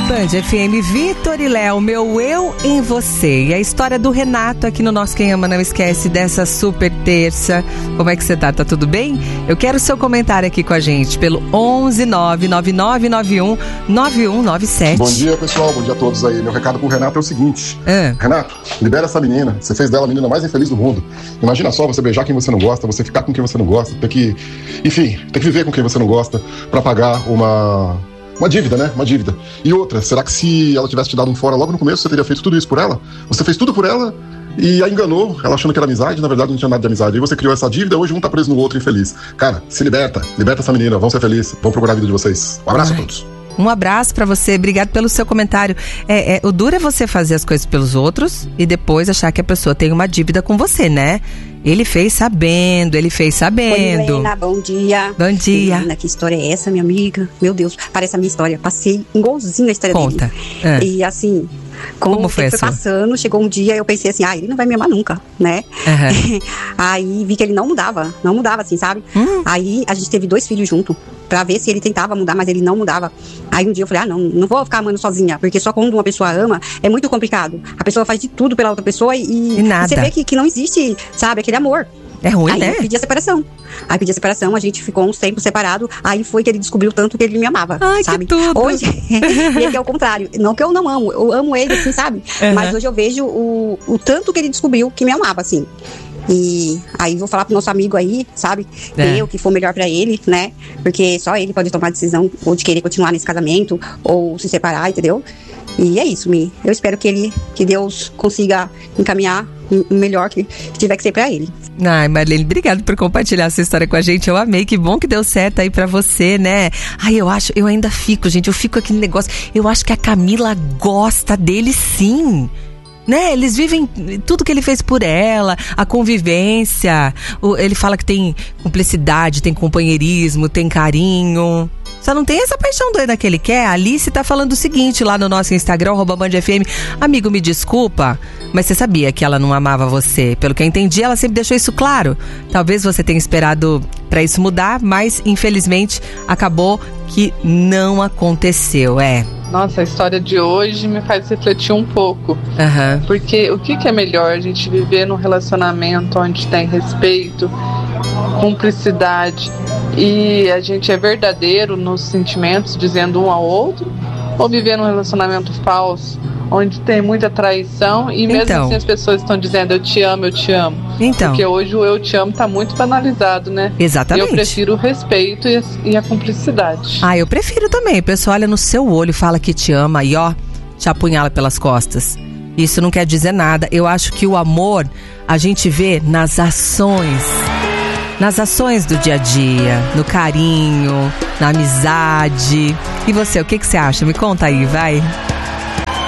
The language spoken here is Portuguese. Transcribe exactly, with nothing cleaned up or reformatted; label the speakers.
Speaker 1: Band F M, Vitor e Léo, meu eu em você. E a história do Renato aqui no nosso Quem Ama Não Esquece dessa super terça. Como é que você tá? Tá tudo bem? Eu quero o seu comentário aqui com a gente pelo onze nove nove nove nove um nove um nove sete.
Speaker 2: Bom dia, pessoal. Bom dia a todos aí. Meu recado pro Renato é o seguinte. Ah. Renato, libera essa menina. Você fez dela a menina mais infeliz do mundo. Imagina só você beijar quem você não gosta, você ficar com quem você não gosta, ter que, enfim, ter que viver com quem você não gosta pra pagar uma... Uma dívida, né? Uma dívida. E outra, será que se ela tivesse te dado um fora logo no começo, você teria feito tudo isso por ela? Você fez tudo por ela e a enganou, ela achando que era amizade, na verdade não tinha nada de amizade. Aí você criou essa dívida, hoje um tá preso no outro infeliz. Cara, se liberta, liberta essa menina, vão ser felizes, vão procurar a vida de vocês. Um abraço Ai. a todos.
Speaker 1: Um abraço pra você, obrigado pelo seu comentário. É, é, o duro é você fazer as coisas pelos outros e depois achar que a pessoa tem uma dívida com você, né? Ele fez sabendo, ele fez sabendo.
Speaker 3: Oi, Helena, bom dia.
Speaker 1: Bom dia.
Speaker 3: Helena, que história é essa, minha amiga? Meu Deus, parece a minha história. Passei igualzinho a história
Speaker 1: Conta.
Speaker 3: dele.
Speaker 1: É.
Speaker 3: E assim, como,
Speaker 1: como foi,
Speaker 3: foi passando, chegou um dia eu pensei assim, ah, ele não vai me amar nunca, né? Uhum. Aí vi que ele não mudava, não mudava assim, sabe? Hum. Aí a gente teve dois filhos junto, pra ver se ele tentava mudar, mas ele não mudava. Aí um dia eu falei, ah, não, não vou ficar amando sozinha, porque só quando uma pessoa ama, é muito complicado. A pessoa faz de tudo pela outra pessoa e,
Speaker 1: e, nada.
Speaker 3: e você vê que, que não existe, sabe, aquele amor.
Speaker 1: É ruim,
Speaker 3: aí
Speaker 1: né?
Speaker 3: Aí eu pedi a separação. Aí pedi a separação, a gente ficou uns tempos separados. Aí foi que ele descobriu tanto que ele me amava.
Speaker 1: Ai,
Speaker 3: sabe?
Speaker 1: Que tudo.
Speaker 3: Hoje, ele é o contrário. Não que eu não amo, eu amo ele, assim, sabe? Uhum. Mas hoje eu vejo o, o tanto que ele descobriu que me amava, assim. E aí vou falar pro nosso amigo aí, sabe? É. Eu que for melhor pra ele, né? Porque só ele pode tomar a decisão ou de querer continuar nesse casamento ou se separar, entendeu? E é isso, Mi. Eu espero que ele, que Deus consiga encaminhar o melhor que, que tiver que ser pra ele.
Speaker 1: Ai, Marlene, obrigado por compartilhar essa história com a gente. Eu amei, que bom que deu certo aí pra você, né? Ai, eu acho, eu ainda fico, gente, eu fico aquele negócio. Eu acho que a Camila gosta dele sim. Né? Eles vivem tudo que ele fez por ela, a convivência. O, ele fala que tem cumplicidade, tem companheirismo, tem carinho. Só não tem essa paixão doida que ele quer. A Alice tá falando o seguinte lá no nosso Instagram, arroba Band F M. Amigo, me desculpa, mas você sabia que ela não amava você. Pelo que eu entendi, ela sempre deixou isso claro. Talvez você tenha esperado pra isso mudar, mas infelizmente acabou que não aconteceu, é.
Speaker 4: Nossa, a história de hoje me faz refletir um pouco.
Speaker 1: Uhum.
Speaker 4: Porque o que, que é melhor? A gente viver num relacionamento onde tem respeito, cumplicidade e a gente é verdadeiro nos sentimentos, dizendo um ao outro, ou viver num relacionamento falso, onde tem muita traição e mesmo
Speaker 1: então.
Speaker 4: assim as pessoas estão dizendo eu te amo, eu te amo.
Speaker 1: Então.
Speaker 4: Porque hoje o eu te amo tá muito banalizado, né?
Speaker 1: Exatamente.
Speaker 4: E eu prefiro o respeito e a, e a cumplicidade.
Speaker 1: Ah, eu prefiro também. A pessoa olha no seu olho, fala que te ama e ó, te apunhala pelas costas. Isso não quer dizer nada. Eu acho que o amor a gente vê nas ações. Nas ações do dia a dia, no carinho, na amizade. E você, o que, que você acha? Me conta aí, vai.